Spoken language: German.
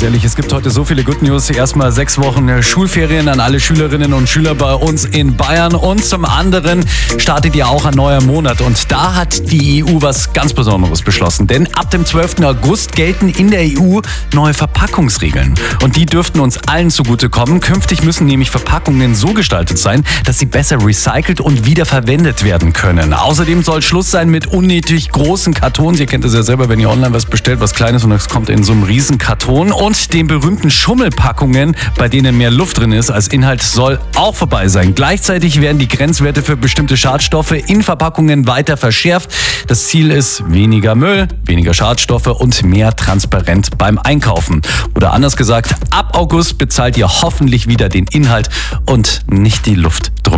ehrlich, es gibt heute so viele Good News. Erstmal 6 Wochen Schulferien an alle Schülerinnen und Schüler bei uns in Bayern. Und zum anderen startet ja auch ein neuer Monat. Und da hat die EU was ganz Besonderes beschlossen. Denn ab dem 12. August gelten in der EU neue Verpackungsregeln. Und die dürften uns allen zugutekommen. Künftig müssen nämlich Verpackungen so gestaltet sein, dass sie besser recycelt und wiederverwendet werden können. Außerdem soll Schluss sein mit unnötig großen Kartons. Ihr kennt das ja selber, wenn ihr online was bestellt, was Kleines und es kommt in so einem riesen Karton. Und den berühmten Schummelpackungen, bei denen mehr Luft drin ist als Inhalt, soll auch vorbei sein. Gleichzeitig werden die Grenzwerte für bestimmte Schadstoffe in Verpackungen weiter verschärft. Das Ziel ist weniger Müll, weniger Schadstoffe und mehr Transparenz beim Einkaufen. Oder anders gesagt, ab August bezahlt ihr hoffentlich wieder den Inhalt und nicht die Luft drum.